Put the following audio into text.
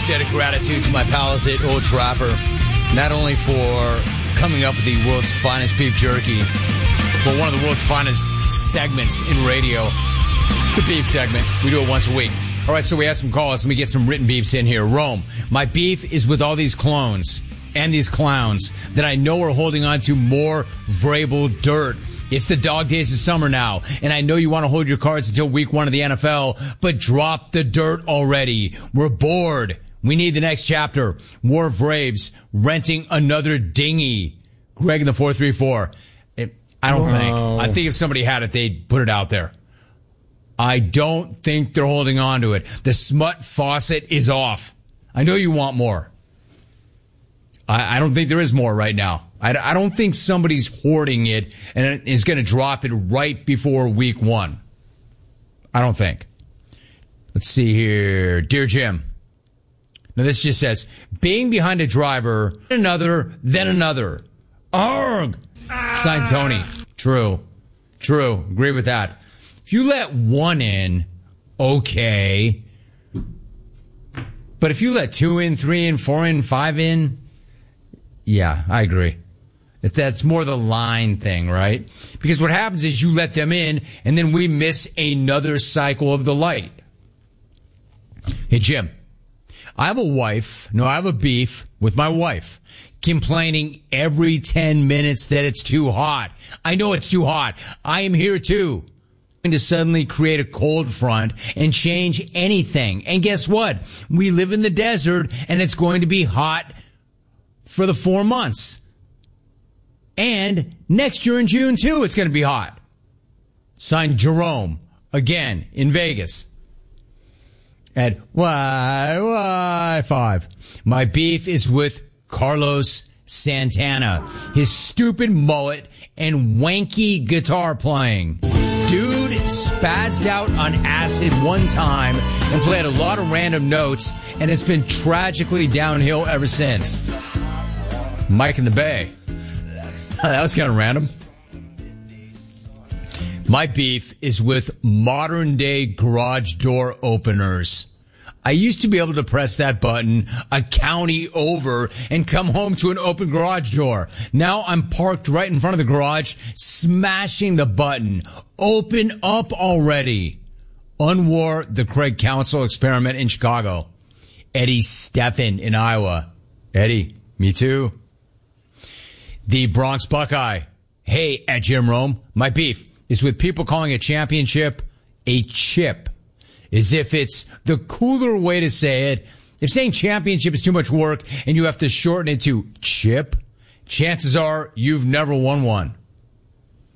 Biggest debt of gratitude to my pals at Old Trapper, not only for coming up with the world's finest beef jerky, but one of the world's finest segments in radio, the beef segment. We do it once a week. All right, so we have some calls. Let me get some written beefs in here. Rome, my beef is with all these clones and these clowns that I know are holding on to more Vrabel dirt. It's the dog days of summer now, and I know you want to hold your cards until week 1 of the NFL, but drop the dirt already. We're bored. We need the next chapter. More Vraves renting another dinghy. Greg in the 434. I don't think. I think if somebody had it, they'd put it out there. I don't think they're holding on to it. The smut faucet is off. I know you want more. I don't think there is more right now. I don't think somebody's hoarding it and is going to drop it right before week 1. I don't think. Let's see here. Dear Jim. Now this just says, being behind a driver, another, then another. Arrgh! Signed Tony. True. Agree with that. If you let one in, okay. But if you let 2 in, 3 in, 4 in, 5 in, yeah, I agree. If that's more the line thing, right? Because what happens is you let them in, and then we miss another cycle of the light. Hey, Jim, I have a beef with my wife, complaining every 10 minutes that it's too hot. I know it's too hot. I am here too. To suddenly create a cold front and change anything. And guess what? We live in the desert, and it's going to be hot for the 4 months. And next year in June, too, it's going to be hot. Signed Jerome, again, in Vegas. At Y5. My beef is with Carlos Santana. His stupid mullet and wanky guitar playing. Dude spazzed out on acid one time and played a lot of random notes, and it's been tragically downhill ever since. Mike in the Bay. That was kind of random. My beef is with modern day garage door openers. I used to be able to press that button a county over and come home to an open garage door. Now I'm parked right in front of the garage, smashing the button. Open up already. Unwar the Craig Council experiment in Chicago. Eddie Steffen in Iowa. Eddie, me too. The Bronx Buckeye. Hey, at Jim Rome, my beef is with people calling a championship a chip, as if it's the cooler way to say it. If saying championship is too much work and you have to shorten it to chip, chances are you've never won one.